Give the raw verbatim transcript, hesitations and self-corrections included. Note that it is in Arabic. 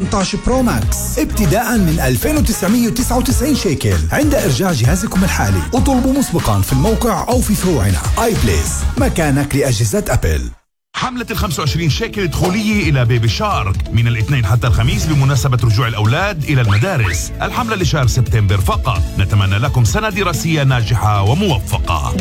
ثمانية عشر برو ماكس ابتداء من ألفين وتسعمية وتسعة وتسعين شيكل عند إرجاع جهازكم الحالي. اطلبوا مسبقا في الموقع أو في فروعنا. آي بليس، مكانك لأجهزة أبل. حملة الخمسة وعشرين شيكل دخولية إلى بيبي شارك من الاثنين حتى الخميس بمناسبة رجوع الأولاد إلى المدارس. الحملة لشهر سبتمبر فقط. نتمنى لكم سنة دراسية ناجحة وموفقة.